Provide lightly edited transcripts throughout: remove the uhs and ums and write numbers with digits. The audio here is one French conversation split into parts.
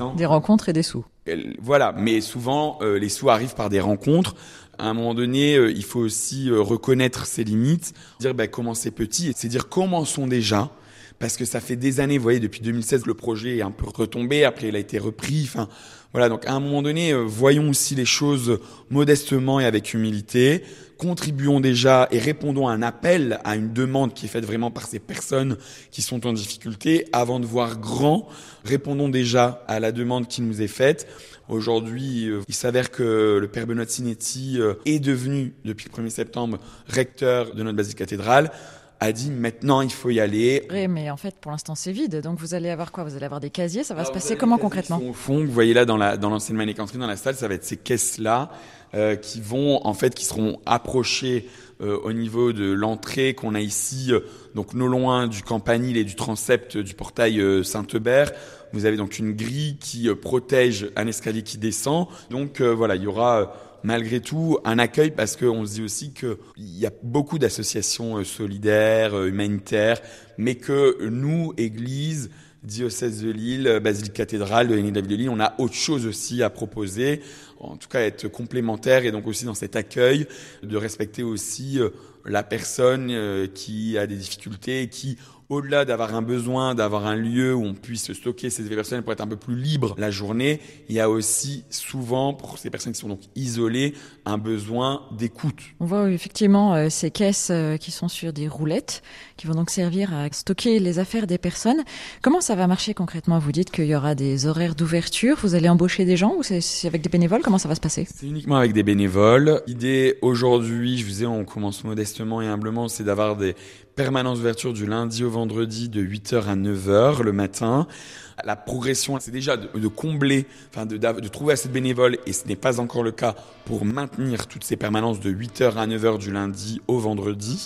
Des rencontres et des sous. Voilà, mais souvent les sous arrivent par des rencontres. À un moment donné, il faut aussi reconnaître ses limites, dire commencer petit, et c'est dire commençons déjà, parce que ça fait des années, vous voyez, depuis 2016, le projet est un peu retombé, après il a été repris, enfin voilà, donc à un moment donné, voyons aussi les choses modestement et avec humilité, contribuons déjà et répondons à un appel, à une demande qui est faite vraiment par ces personnes qui sont en difficulté, avant de voir grand, répondons déjà à la demande qui nous est faite. Aujourd'hui, il s'avère que le père Benoît Sinetti est devenu, depuis le 1er septembre, recteur de notre basilique cathédrale, a dit maintenant il faut y aller. Oui, mais en fait, pour l'instant, c'est vide. Donc vous allez avoir quoi ? Vous allez avoir des casiers. Ça va se passer comment concrètement ? Au fond, vous voyez là dans l'ancienne manécanterie, dans la salle, ça va être ces caisses-là qui seront approchées au niveau de l'entrée qu'on a ici, donc non loin du campanile et du transept du portail Saint-Hubert. Vous avez donc une grille qui protège un escalier qui descend. Donc voilà, il y aura malgré tout un accueil, parce qu'on se dit aussi qu'il y a beaucoup d'associations solidaires, humanitaires, mais que nous, Église, diocèse de Lille, basilique cathédrale de l'Aîné de la ville de Lille, on a autre chose aussi à proposer, en tout cas être complémentaire, et donc aussi dans cet accueil, de respecter aussi la personne qui a des difficultés, qui, au-delà d'avoir un besoin, d'avoir un lieu où on puisse stocker ces effets personnels pour être un peu plus libre la journée, il y a aussi souvent, pour ces personnes qui sont donc isolées, un besoin d'écoute. On voit effectivement ces caisses qui sont sur des roulettes, qui vont donc servir à stocker les affaires des personnes. Comment ça va marcher concrètement ? Vous dites qu'il y aura des horaires d'ouverture, vous allez embaucher des gens ou c'est avec des bénévoles ? Comment ça va se passer ? C'est uniquement avec des bénévoles. L'idée aujourd'hui, je vous disais, on commence modestement et humblement, c'est d'avoir des permanences d'ouverture du lundi au vendredi de 8h à 9h le matin. La progression, c'est déjà de combler, de trouver assez de bénévoles, et ce n'est pas encore le cas, pour maintenir toutes ces permanences de 8h à 9h du lundi au vendredi.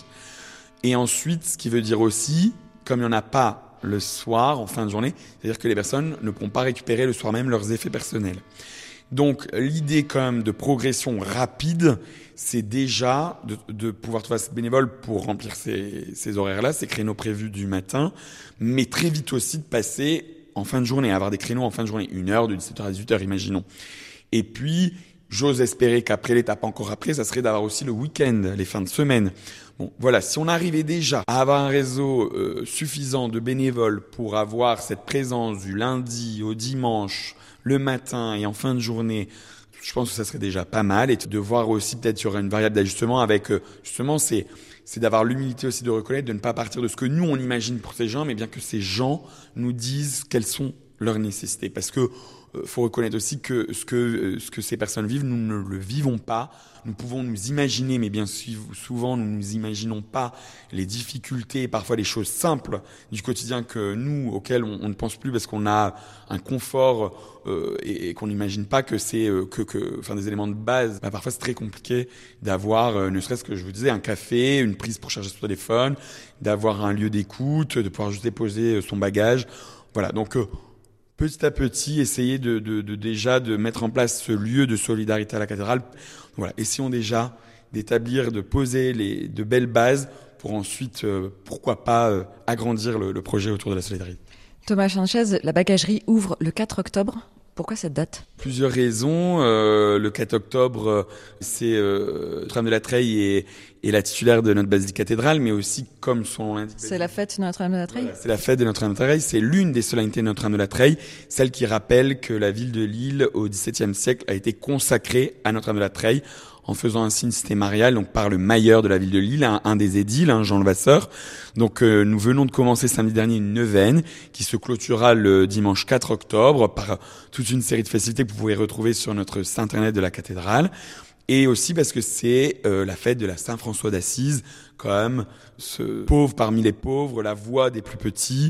Et ensuite, ce qui veut dire aussi, comme il n'y en a pas le soir, en fin de journée, c'est-à-dire que les personnes ne pourront pas récupérer le soir même leurs effets personnels. Donc l'idée quand même de progression rapide, c'est déjà de pouvoir trouver assez de bénévoles pour remplir ces horaires-là, ces créneaux prévus du matin, mais très vite aussi de passer en fin de journée, avoir des créneaux en fin de journée, 1h, de 17h à 18h, imaginons. Et puis, j'ose espérer qu'après l'étape encore après, ça serait d'avoir aussi le week-end, les fins de semaine. Bon, voilà, si on arrivait déjà à avoir un réseau suffisant de bénévoles pour avoir cette présence du lundi au dimanche, le matin et en fin de journée, je pense que ça serait déjà pas mal. Et de voir aussi, peut-être, il y aura une variable d'ajustement avec, justement, c'est d'avoir l'humilité aussi de reconnaître, de ne pas partir de ce que nous, on imagine pour ces gens, mais bien que ces gens nous disent quelles sont leurs nécessités. Parce que faut reconnaître aussi que ce que ces personnes vivent, nous ne le vivons pas. Nous pouvons nous imaginer, mais bien souvent, nous ne nous imaginons pas les difficultés et parfois les choses simples du quotidien auxquelles on ne pense plus parce qu'on a un confort et qu'on n'imagine pas que c'est des éléments de base. Parfois, c'est très compliqué d'avoir, ne serait-ce que je vous disais, un café, une prise pour charger son téléphone, d'avoir un lieu d'écoute, de pouvoir juste déposer son bagage. Voilà, donc petit à petit, essayer déjà de mettre en place ce lieu de solidarité à la cathédrale. Voilà, essayons déjà d'établir, de poser de belles bases pour ensuite, pourquoi pas, agrandir le projet autour de la solidarité. Thomas Sanchez, la bagagerie ouvre le 4 octobre. Pourquoi cette date ? Plusieurs raisons. Le 4 octobre, c'est Notre-Dame de la Treille et la titulaire de notre basilique cathédrale, mais aussi, comme son nom l'indique... C'est la fête de Notre-Dame de la Treille ? Voilà, c'est la fête de Notre-Dame de la Treille. C'est l'une des solennités de Notre-Dame de la Treille, celle qui rappelle que la ville de Lille, au XVIIe siècle, a été consacrée à Notre-Dame de la Treille, en faisant ainsi une cité mariale, donc par le mailleur de la ville de Lille, un des édiles, Jean Levasseur. Donc nous venons de commencer samedi dernier une neuvaine qui se clôturera le dimanche 4 octobre par toute une série de festivités que vous pouvez retrouver sur notre site internet de la cathédrale. Et aussi parce que c'est la fête de la Saint-François d'Assise, comme ce pauvre parmi les pauvres, la voix des plus petits.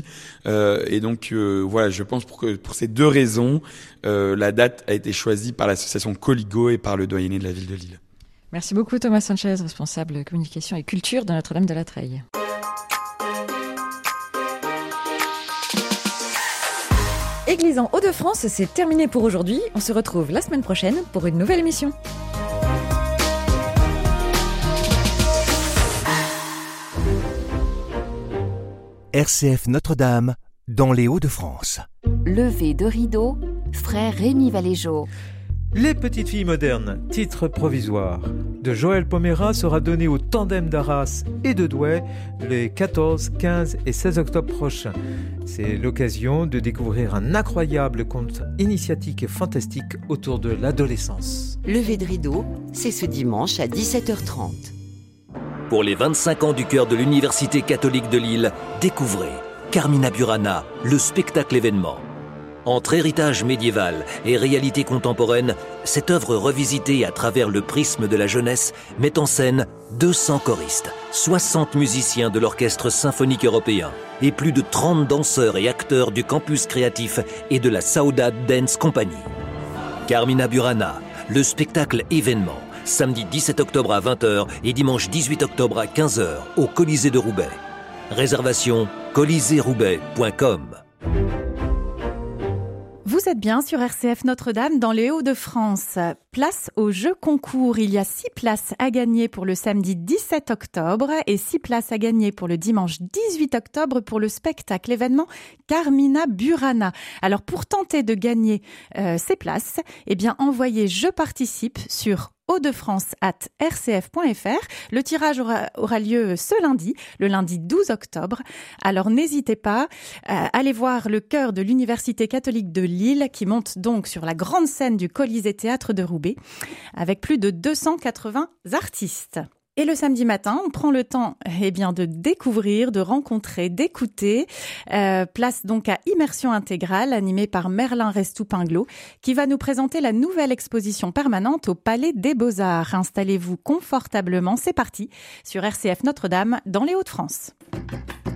Et donc voilà, je pense pour ces deux raisons, la date a été choisie par l'association Coligo et par le doyenné de la ville de Lille. Merci beaucoup Thomas Sanchez, responsable communication et culture de Notre-Dame de la Treille. Église en Hauts-de-France, c'est terminé pour aujourd'hui. On se retrouve la semaine prochaine pour une nouvelle émission. RCF Notre-Dame, dans les Hauts-de-France. Levée de rideau Frère Rémi Valéjo. Les petites filles modernes, titre provisoire, de Joël Pomera sera donné au tandem d'Arras et de Douai les 14, 15 et 16 octobre prochains. C'est l'occasion de découvrir un incroyable conte initiatique et fantastique autour de l'adolescence. Lever de rideau, c'est ce dimanche à 17h30. Pour les 25 ans du cœur de l'Université catholique de Lille, découvrez Carmina Burana, le spectacle événement. Entre héritage médiéval et réalité contemporaine, cette œuvre revisitée à travers le prisme de la jeunesse met en scène 200 choristes, 60 musiciens de l'Orchestre symphonique européen et plus de 30 danseurs et acteurs du campus créatif et de la Saudade Dance Company. Carmina Burana, le spectacle événement, samedi 17 octobre à 20h et dimanche 18 octobre à 15h au Colisée de Roubaix. Réservation coliseeroubaix.com. Vous êtes bien sur RCF Notre-Dame dans les Hauts-de-France. Place au jeu concours. Il y a 6 places à gagner pour le samedi 17 octobre et 6 places à gagner pour le dimanche 18 octobre pour le spectacle événement Carmina Burana. Alors pour tenter de gagner ces places, envoyez « Je participe » sur hautdefrance@rcf.fr. Le tirage aura lieu ce lundi, le lundi 12 octobre. Alors n'hésitez pas, allez voir le chœur de l'Université catholique de Lille qui monte donc sur la grande scène du Colisée Théâtre de Roubaix avec plus de 280 artistes. Et le samedi matin, on prend le temps de découvrir, de rencontrer, d'écouter. Place donc à Immersion intégrale, animée par Merlin Restou-Pinglo, qui va nous présenter la nouvelle exposition permanente au Palais des Beaux-Arts. Installez-vous confortablement, c'est parti sur RCF Notre-Dame dans les Hauts-de-France.